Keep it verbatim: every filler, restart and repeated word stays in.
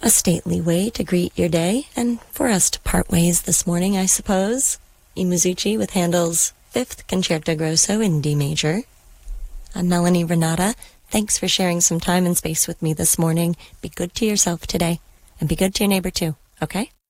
A stately way to greet your day, and for us to part ways this morning, I suppose. I Mizuchi with Handel's Fifth Concerto Grosso in D major. I'm Melanie Renata. Thanks for sharing some time and space with me this morning. Be good to yourself today, and be good to your neighbor too, okay?